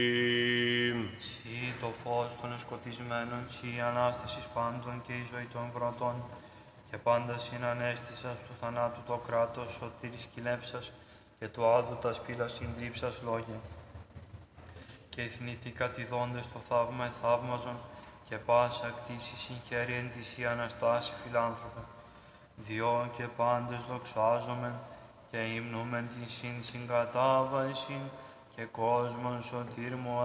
Συ το φως των σκοτισμένων, Συ η Ανάστασης πάντων και η ζωή των βρατών, και πάντα συνανέστησας του θανάτου το κράτος, σωτήρης κυλεύσας, και του άδου τα σπήλα συντρίψας λόγια. Και εθνητοί κατηδόντες το θαύμα εθαύμαζον, και πάσα κτήση συγχαίρει εν της η Αναστάση φιλάνθρωπε. Διό και πάντες δοξάζομεν, και υμνούμεν την συν συγκατάβασιν, και κόσμον σωτήρ μου